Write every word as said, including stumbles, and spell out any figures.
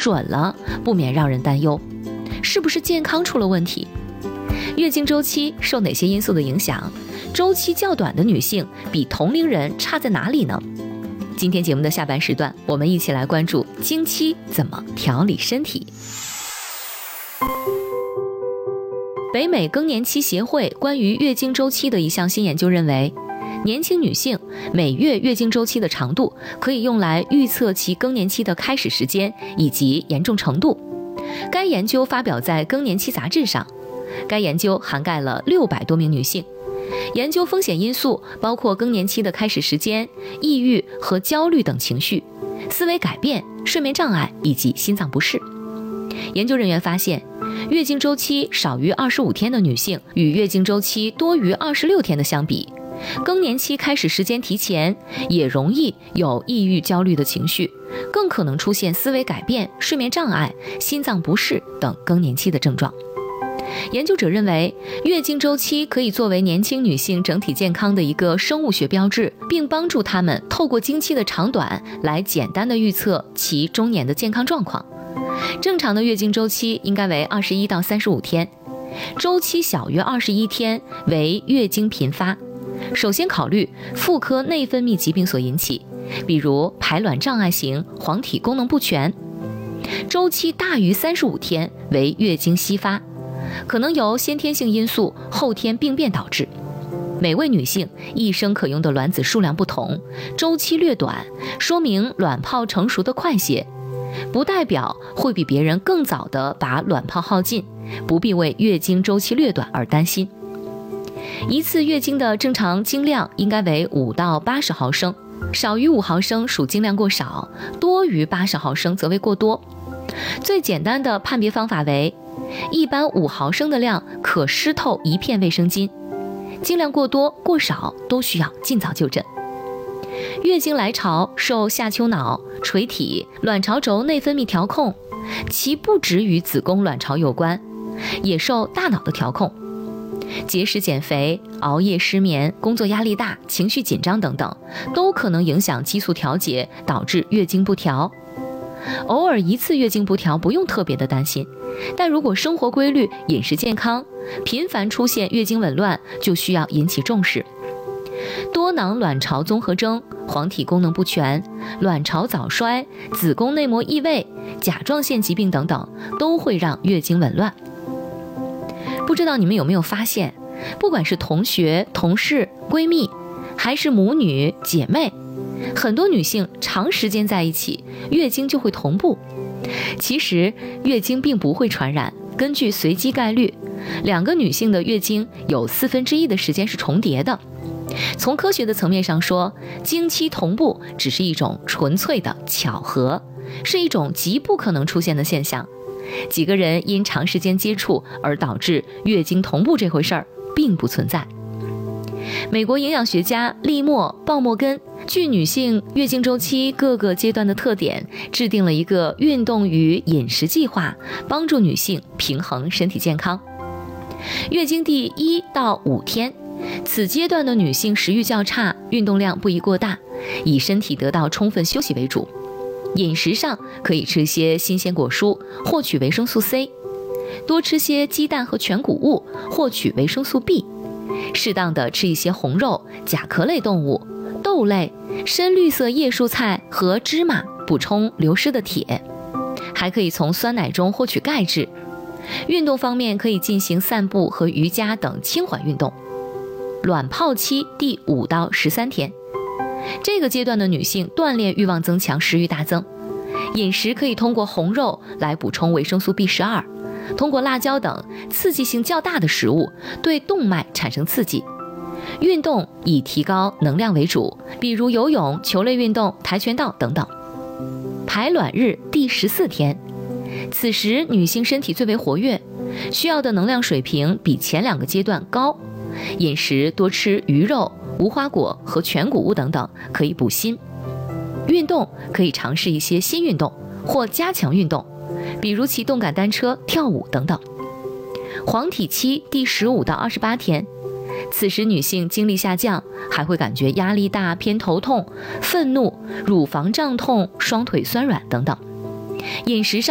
准了，不免让人担忧，是不是健康出了问题？月经周期受哪些因素的影响？周期较短的女性比同龄人差在哪里呢？今天节目的下半时段，我们一起来关注经期怎么调理身体。北美更年期协会关于月经周期的一项新研究认为，年轻女性每月月经周期的长度可以用来预测其更年期的开始时间以及严重程度。该研究发表在《更年期杂志》上。该研究涵盖了六百多名女性，研究风险因素包括更年期的开始时间、抑郁和焦虑等情绪、思维改变、睡眠障碍以及心脏不适。研究人员发现，月经周期少于二十五天的女性与月经周期多于二十六天的相比，更年期开始时间提前，也容易有抑郁、焦虑的情绪，更可能出现思维改变、睡眠障碍、心脏不适等更年期的症状。研究者认为，月经周期可以作为年轻女性整体健康的一个生物学标志，并帮助她们透过经期的长短来简单的预测其中年的健康状况。正常的月经周期应该为二十一到三十五天，周期小于二十一天为月经频发，首先考虑妇科内分泌疾病所引起，比如排卵障碍型黄体功能不全。周期大于三十五天为月经稀发，可能由先天性因素、后天病变导致。每位女性一生可用的卵子数量不同，周期略短，说明卵泡成熟的快些，不代表会比别人更早的把卵泡耗尽，不必为月经周期略短而担心。一次月经的正常经量应该为五到八十毫升，少于五毫升属经量过少，多于八十毫升则为过多。最简单的判别方法为，一般五毫升的量可湿透一片卫生巾，经量过多过少都需要尽早就诊。月经来潮受下丘脑、垂体、卵巢轴内分泌调控，其不只与子宫卵巢有关，也受大脑的调控。节食减肥、熬夜失眠、工作压力大、情绪紧张等等，都可能影响激素调节，导致月经不调。偶尔一次月经不调不用特别的担心，但如果生活规律、饮食健康，频繁出现月经紊乱，就需要引起重视。多囊卵巢综合征、黄体功能不全、卵巢早衰、子宫内膜异位、甲状腺疾病等等，都会让月经紊乱。不知道你们有没有发现，不管是同学、同事、闺蜜，还是母女、姐妹，很多女性长时间在一起，月经就会同步。其实月经并不会传染，根据随机概率，两个女性的月经有四分之一的时间是重叠的。从科学的层面上说，经期同步只是一种纯粹的巧合，是一种极不可能出现的现象。几个人因长时间接触而导致月经同步这回事儿并不存在。美国营养学家利莫·鲍莫根据女性月经周期各个阶段的特点，制定了一个运动与饮食计划，帮助女性平衡身体健康。月经第一到五天，此阶段的女性食欲较差，运动量不宜过大，以身体得到充分休息为主。饮食上可以吃些新鲜果蔬，获取维生素 C， 多吃些鸡蛋和全谷物，获取维生素 B， 适当的吃一些红肉、甲壳类动物、豆类、深绿色叶蔬菜和芝麻，补充流失的铁。还可以从酸奶中获取钙质。运动方面可以进行散步和瑜伽等轻缓运动。卵泡期第五到十三天，这个阶段的女性锻炼欲望增强，食欲大增。饮食可以通过红肉来补充维生素 B 十二， 通过辣椒等刺激性较大的食物对动脉产生刺激。运动以提高能量为主，比如游泳、球类运动、跆拳道等等。排卵日第十四天，此时女性身体最为活跃，需要的能量水平比前两个阶段高。饮食多吃鱼肉、无花果和全谷物等等，可以补锌。运动可以尝试一些新运动或加强运动，比如骑动感单车、跳舞等等。黄体期第十五到二十八天，此时女性精力下降，还会感觉压力大、偏头痛、愤怒、乳房胀痛、双腿酸软等等。饮食上